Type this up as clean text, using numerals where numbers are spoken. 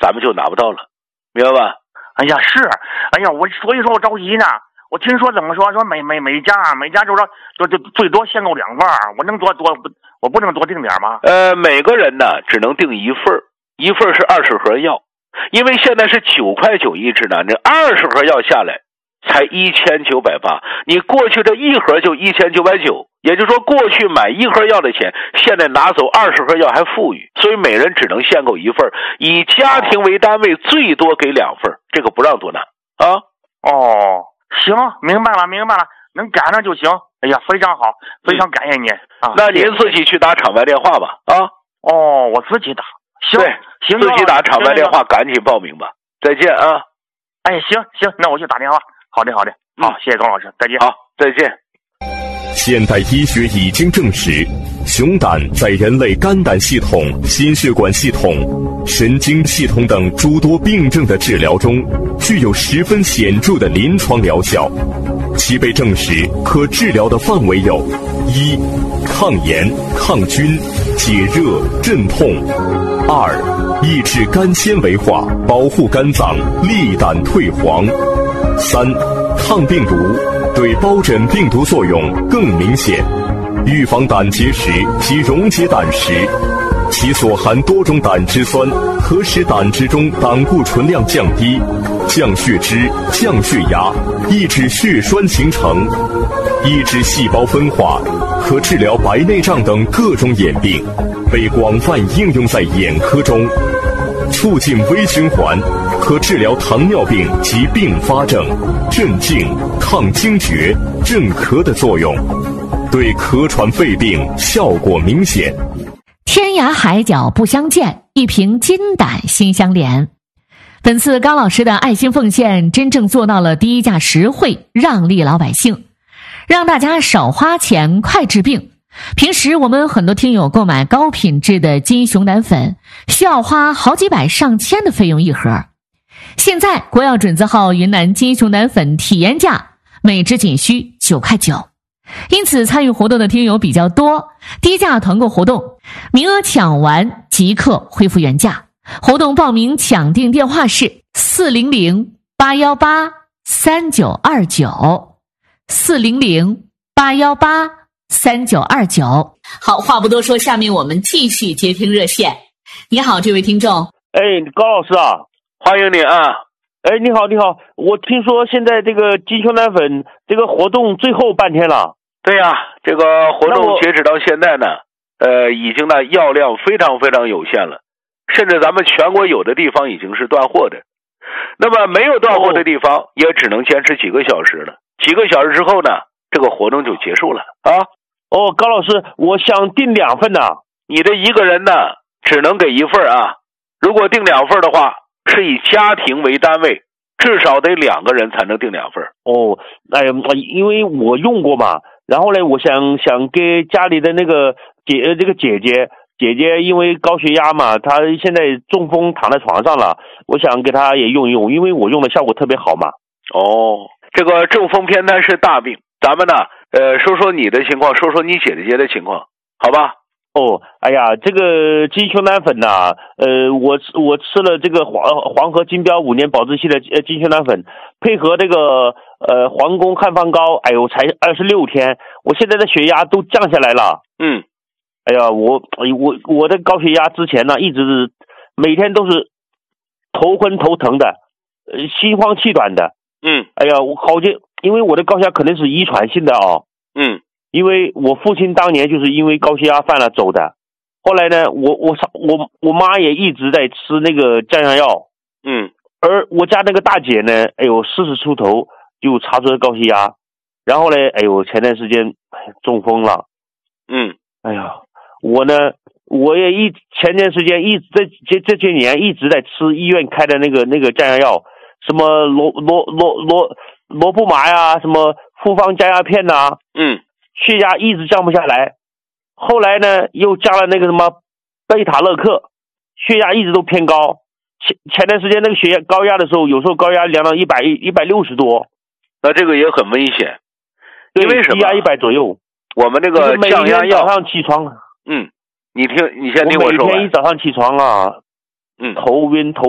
咱们就拿不到了，明白吧？ 哎呀，是，哎呀，所以说我着急呢。我听说怎么说每家就说就最多限购2份，我不能多订点吗？ 每个人呢只能订1份，1份是20盒药，因为现在是9.9块一支呢，这20盒药下来才1980，你过去这1盒就1990，也就是说过去买1盒药的钱，现在拿走20盒药还富裕，所以每人只能限购1份，以家庭为单位，最多给2份，这个不让多拿啊。 哦，行，明白了，能赶上就行。哎呀，非常好，非常感谢您啊。 那您自己去打场外电话吧啊。 哦，我自己打。行， 对， 行， 自己打场外电话，赶紧报名吧。再见啊。 哎，行，那我去打电话。好的，好，谢谢高老师，再见。 好，再见。 现代医学已经证实，熊胆在人类肝胆系统、心血管系统、神经系统等诸多病症的治疗中，具有十分显著的临床疗效。其被证实可治疗的范围有：一、抗炎、抗菌、解热、镇痛；二、抑制肝纤维化，保护肝脏，利胆退黄；三、抗病毒，对疱疹病毒作用更明显，预防胆结石及溶解胆石。其所含多种胆汁酸可使胆汁中胆固醇量降低，降血脂、降血压，抑制血栓形成，抑制细胞分化，可治疗白内障等各种眼病，被广泛应用在眼科中。促进微循环，可治疗糖尿病及并发症，镇静、抗惊厥、镇咳的作用，对咳喘肺病效果明显。 天涯海角不相见，一瓶金胆心相连。本次高老师的爱心奉献真正做到了低价实惠，让利老百姓，让大家少花钱快治病。平时我们很多听友购买高品质的金熊胆粉，需要花好几百上千的费用一盒。现在国药准字号云南金熊胆粉体验价每支仅需9.9块，因此参与活动的听友比较多，低价团购活动，名额抢完即刻恢复原价。活动报名抢订电话是400-818-3929，400-818-3929。好，话不多说，下面我们继续接听热线。你好，这位听众。 哎，高老师啊， 欢迎你啊。 哎，你好，我听说现在这个金熊胆粉这个活动最后半天了。 对呀，这个活动截止到现在呢，已经呢药量非常非常有限了，甚至咱们全国有的地方已经是断货的。那么没有断货的地方也只能坚持几个小时了，几个小时之后呢，这个活动就结束了啊。 哦，高老师，我想订2份呢。 你的一个人呢只能给1份啊，如果订2份的话，是以家庭为单位，至少得2个人才能订2份。 哦，哎呀，因为我用过嘛，然后呢，我想给家里的那个姐姐，因为高血压嘛，她现在中风躺在床上了，我想给她也用一用，因为我用的效果特别好嘛。 哦，这个中风偏瘫是大病，咱们呢，说说你的情况，说说你姐姐的情况，好吧？ 哦，哎呀，这个金熊胆粉呐，我吃了这个黄河金标5年保质期的金熊胆粉，配合这个皇宫汉方膏，哎呦，才26天，我现在的血压都降下来了。 嗯， 哎呀，我的高血压之前呢，一直是每天都是头昏头疼的，心慌气短的。 嗯， 哎呀，我好像因为我的高血压可能是遗传性的啊。 嗯。 因为我父亲当年就是因为高血压犯了走的，后来呢，我妈也一直在吃那个降压药，而我家那个大姐呢，哎呦，40出头就查出了高血压，然后呢，哎呦，前段时间中风了，哎呀，我也前段时间这些年一直在吃医院开的那个降压药，什么罗布玛呀，什么复方降压片呐，血压一直降不下来，后来呢又加了那个什么贝塔乐克，血压一直都偏高。前段时间那个血压高压的时候，有时候高压量到160多， 那这个也很危险。因为什么？ 低压100左右。 我们这个降压药， 早上起床， 你先听我说完。 每天一早上起床啊，头晕头